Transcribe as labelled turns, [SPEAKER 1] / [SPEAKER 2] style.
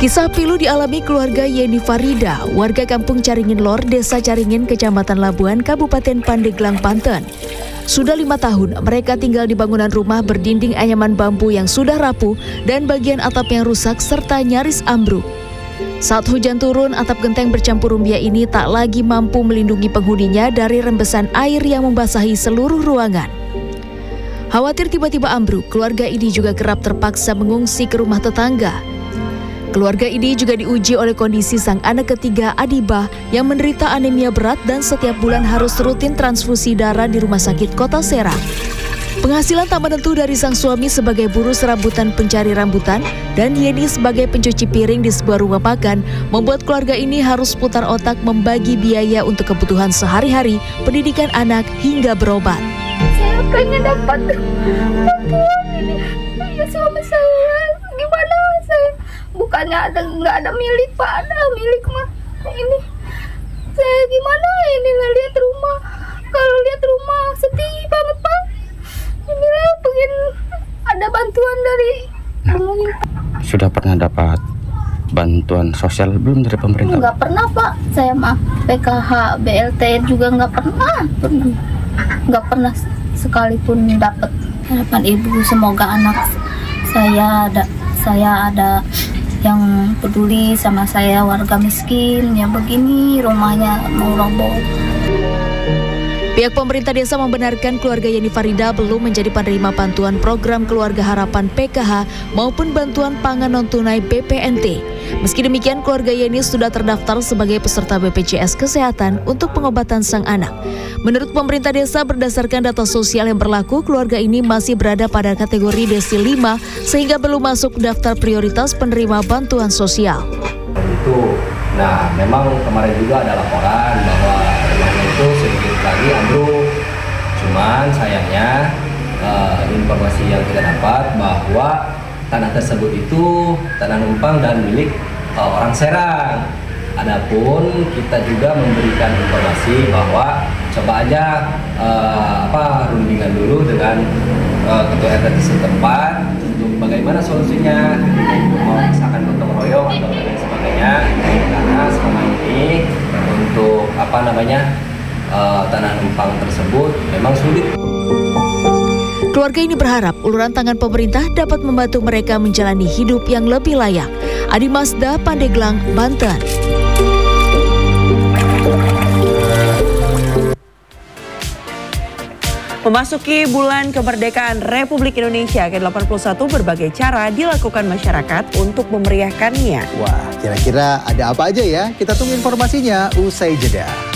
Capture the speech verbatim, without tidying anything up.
[SPEAKER 1] Kisah pilu dialami keluarga Yeni Farida, warga kampung Caringin Lor, Desa Caringin, Kecamatan Labuan, Kabupaten Pandeglang, Banten. Sudah lima tahun mereka tinggal di bangunan rumah berdinding anyaman bambu yang sudah rapuh dan bagian atap yang rusak serta nyaris ambruk. Saat hujan turun, atap genteng bercampur rumbia ini tak lagi mampu melindungi penghuninya dari rembesan air yang membasahi seluruh ruangan. Khawatir tiba-tiba ambruk, keluarga ini juga kerap terpaksa mengungsi ke rumah tetangga. Keluarga ini juga diuji oleh kondisi sang anak ketiga, Adibah, yang menderita anemia berat dan setiap bulan harus rutin transfusi darah di Rumah Sakit Kota Serang. Penghasilan tak menentu dari sang suami sebagai buruh serabutan pencari rambutan dan Yeni sebagai pencuci piring di sebuah rumah makan membuat keluarga ini harus putar otak membagi biaya untuk kebutuhan sehari-hari, pendidikan anak, hingga berobat.
[SPEAKER 2] Saya pengen dapat bantuan ini. Ya suami saya, gimana saya? Bukannya ada nggak ada milik Pak, ada milik mah ini. Saya gimana ini ngeliat rumah? Kalau lihat rumah sedih banget Pak. Ini lah pengen ada bantuan dari pemerintah.
[SPEAKER 3] Sudah pernah dapat bantuan sosial belum dari pemerintah?
[SPEAKER 2] Nggak pernah Pak, saya mah P K H, B L T juga nggak pernah, pernah. Nggak pernah sekalipun dapat. Harapan ibu semoga anak saya ada, saya ada yang peduli sama saya, warga miskin yang begini rumahnya mau roboh.
[SPEAKER 1] Pihak pemerintah desa membenarkan keluarga Yeni Farida belum menjadi penerima bantuan program Keluarga Harapan P K H maupun bantuan pangan non-tunai B P N T. Meski demikian, keluarga Yeni sudah terdaftar sebagai peserta B P J S Kesehatan untuk pengobatan sang anak. Menurut pemerintah desa, berdasarkan data sosial yang berlaku, keluarga ini masih berada pada kategori Desil lima sehingga belum masuk daftar prioritas penerima bantuan sosial.
[SPEAKER 4] Itu, nah memang kemarin juga ada laporan bahwa rumahnya itu sedikit lagi ambruk. Cuman sayangnya uh, informasi yang kita dapat bahwa tanah tersebut itu tanah numpang dan milik uh, orang Serang. Adapun kita juga memberikan informasi bahwa coba aja uh, apa rundingan dulu dengan uh, ketua R T setempat untuk bagaimana solusinya, mau misalkan gotong royong atau lain sebagainya. Karena selama ini untuk apa namanya uh, tanah numpang tersebut memang sulit.
[SPEAKER 1] Keluarga ini berharap uluran tangan pemerintah dapat membantu mereka menjalani hidup yang lebih layak. Adi Mazda, Pandeglang, Banten.
[SPEAKER 5] Memasuki bulan kemerdekaan Republik Indonesia ke delapan puluh satu, berbagai cara dilakukan masyarakat untuk memeriahkannya.
[SPEAKER 6] Wah, kira-kira ada apa aja ya? Kita tunggu informasinya usai jeda.